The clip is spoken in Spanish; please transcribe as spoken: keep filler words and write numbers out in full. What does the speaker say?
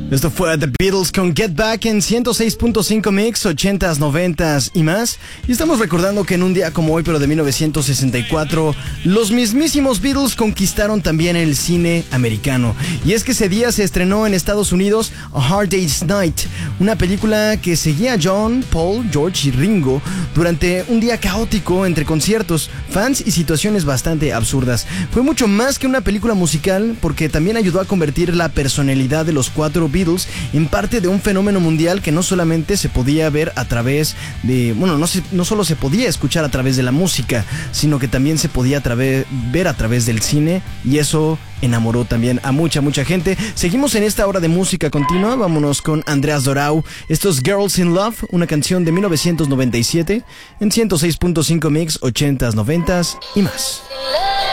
Esto fue The Beatles con Get Back en ciento seis punto cinco Mix, ochentas, noventas y más. Y estamos recordando que en un día como hoy, pero de mil novecientos sesenta y cuatro, los mismísimos Beatles conquistaron también el cine americano. Y es que ese día se estrenó en Estados Unidos A Hard Day's Night, una película que seguía a John, Paul, George y Ringo durante un día caótico entre conciertos, fans y situaciones bastante absurdas. Fue mucho más que una película musical porque también ayudó a convertir la personalidad de los cuatro Beatles en parte de un fenómeno mundial que no solamente se podía ver a través de, bueno, no, se, no solo se podía escuchar a través de la música, sino que también se podía a través, ver a través del cine, y eso enamoró también a mucha, mucha gente. Seguimos en esta hora de música continua, vámonos con Andreas Dorau. Esto es Girls in Love, una canción de mil novecientos noventa y siete en ciento seis punto cinco Mix, ochentas, noventas y más.